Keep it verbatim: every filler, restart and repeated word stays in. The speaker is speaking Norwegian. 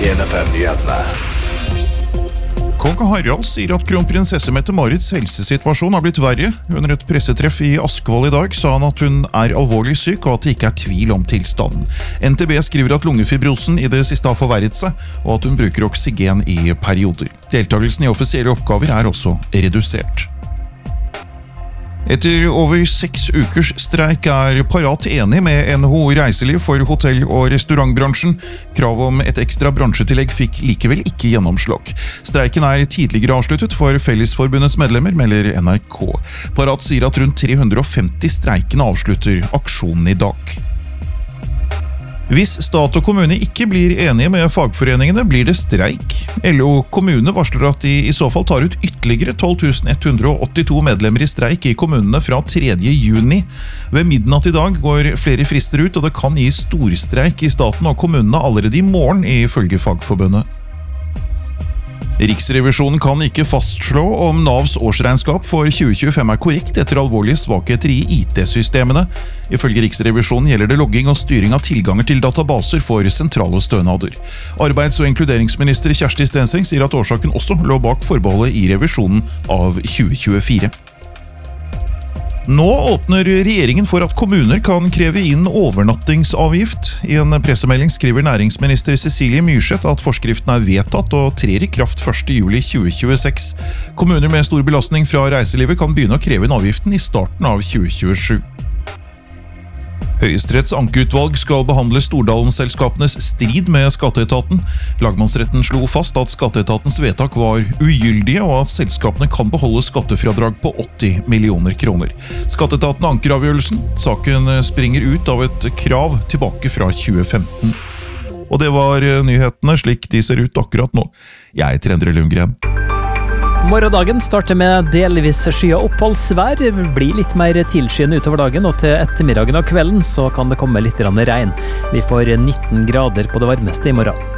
en F M-nyhetene. Kong Harald sier at kronprinsesse Mette-Marits helsesituasjon har blitt verre. Under et pressetreff i Askvoll i dag sa han at hun er alvorlig syk, og at det ikke er tvil om tilstanden. N T B skriver at lungefibrosen i det siste har forverret seg, og at hun bruker oksygen i perioder. Deltakelsen i offisielle oppgaver er også redusert. Etter over seks ukers streik er Parat enig med N H O Reiseliv for hotell- og restaurantbransjen. Krav om et ekstra bransjetillegg fikk likevel ikke gjennomslag. Streiken er tidligere avsluttet for Fellesforbundets medlemmer, melder N R K. Parat sier at rundt tre hundre og femti streikende avslutter aksjonen i dag. Hvis stat og kommune ikke blir enige med fagforeningene, blir det streik. L O kommune varsler at de i så fall tar ut ytterligere tolv tusen ett hundre og åttito medlemmer i streik i kommunene fra tredje juni. Ved midnatt i dag går flere frister ut, og det kan gi storstreik i staten og kommunene allerede i morgen, ifølge Fagforbundet. Riksrevisjonen kan ikke fastslå om Navs årsregnskap for tjue tjuefem er korrekt etter alvorlige svakheter i I T-systemene. Ifølge Riksrevisjonen gjelder det logging og styring av tilganger til databaser for sentrale stønader. Arbeids- og inkluderingsminister Kjersti Stenseng sier at årsaken også lå bak forbeholdet i revisjonen av tjue tjuefire. Nå åpner regjeringen for at kommuner kan kreve inn overnattingsavgift. I en pressemelding skriver næringsminister Cecilie Myrseth at forskriften er vedtatt og trer i kraft første juli tjue tjueseks. Kommuner med stor belastning fra reiselivet kan begynne å kreve inn avgiften i starten av tjue tjuesju. Høyesteretts ankeutvalg skal behandle Stordalen-selskapenes strid med skatteetaten. Lagmannsretten slo fast at skatteetatens vedtak var ugyldige, og at selskapene kan beholde skattefradrag på åtti millioner kroner. Skatteetaten anker avgjørelsen. Saken springer ut av et krav tilbake fra tjue femten. Og det var nyhetene slik de ser ut akkurat nå. Jeg heter Endre Lundgren. Morgendagen starter med delvis skya oppholdsvær, blir litt mer tilskyende utover dagen, og til ettermiddagen og kvelden så kan det komme litt regn. Vi får nitten grader på det varmeste i morgen.